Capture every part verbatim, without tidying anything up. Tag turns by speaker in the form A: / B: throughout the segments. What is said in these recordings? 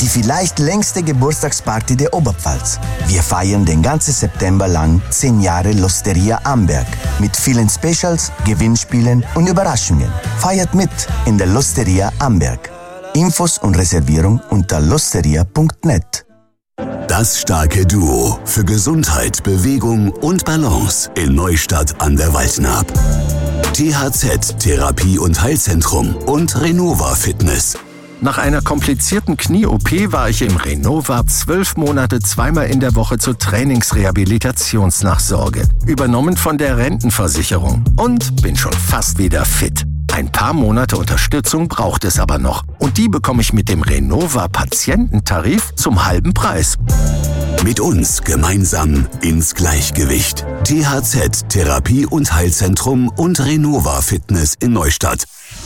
A: die vielleicht längste Geburtstagsparty der Oberpfalz. Wir feiern den ganzen September lang zehn Jahre L'Osteria Amberg mit vielen Specials, Gewinnspielen und Überraschungen. Feiert mit in der L'Osteria Amberg. Infos und Reservierung unter losteria punkt net.
B: Das starke Duo für Gesundheit, Bewegung und Balance in Neustadt an der Waldnaab. T H Z Therapie- und Heilzentrum und Renova Fitness.
C: Nach einer komplizierten Knie-O P war ich im Renova zwölf Monate zweimal in der Woche zur Trainingsrehabilitationsnachsorge. Übernommen von der Rentenversicherung. Und bin schon fast wieder fit. Ein paar Monate Unterstützung braucht es aber noch. Und die bekomme ich mit dem Renova-Patiententarif zum halben Preis.
B: Mit uns gemeinsam ins Gleichgewicht. T H Z Therapie- und Heilzentrum und Renova Fitness in Neustadt.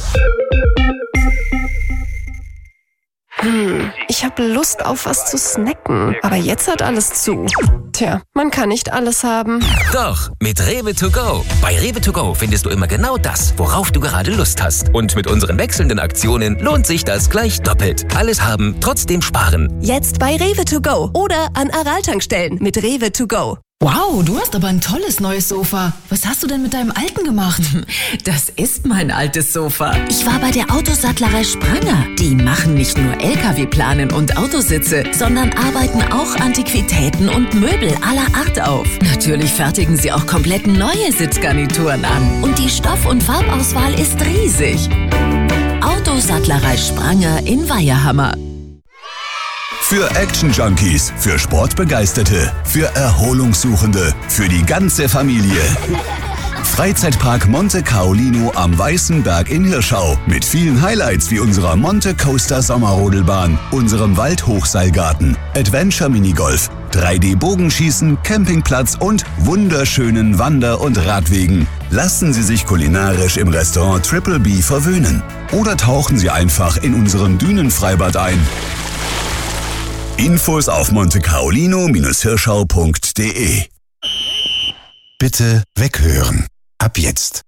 D: Hm, ich habe Lust auf was zu snacken, aber jetzt hat alles zu. Tja, man kann nicht alles haben.
E: Doch, mit Rewe to go. Bei Rewe to go findest du immer genau das, worauf du gerade Lust hast. Und mit unseren wechselnden Aktionen lohnt sich das gleich doppelt. Alles haben, trotzdem sparen.
F: Jetzt bei Rewe to go oder an Aral-Tankstellen mit Rewe to go.
G: Wow, du hast aber ein tolles neues Sofa. Was hast du denn mit deinem alten gemacht?
H: Das ist mein altes Sofa.
F: Ich war bei der Autosattlerei Spranger.
H: Die machen nicht nur L K W-Planen und Autositze,
F: sondern arbeiten auch Antiquitäten und Möbel aller Art auf.
H: natürlich fertigen sie auch komplett neue Sitzgarnituren an.
F: Und die Stoff- und Farbauswahl ist riesig. Autosattlerei Spranger in Weiherhammer.
B: Für Action-Junkies, für Sportbegeisterte, für Erholungssuchende, für die ganze Familie. Freizeitpark Monte Caolino am Weißen Berg in Hirschau mit vielen Highlights wie unserer Monte Coaster Sommerrodelbahn, unserem Waldhochseilgarten, Adventure Minigolf, drei D Bogenschießen, Campingplatz und wunderschönen Wander- und Radwegen. Lassen Sie sich kulinarisch im Restaurant Triple B verwöhnen oder tauchen Sie einfach in unserem Dünenfreibad ein. Infos auf monte caolino Hirschau punkt de.
I: Bitte weghören. Ab jetzt.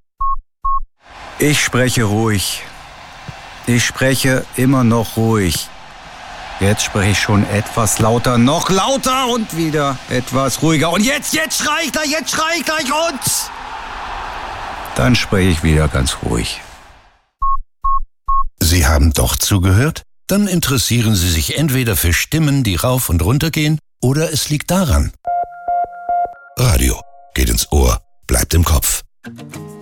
J: Ich spreche ruhig. Ich spreche immer noch ruhig. Jetzt spreche ich schon etwas lauter, noch lauter und wieder etwas ruhiger. Und jetzt, jetzt schrei ich gleich, jetzt schrei ich gleich und... Dann spreche ich wieder ganz ruhig.
I: Sie haben doch zugehört? Dann interessieren Sie sich entweder für Stimmen, die rauf und runter gehen, oder es liegt daran. Radio geht ins Ohr, bleibt im Kopf.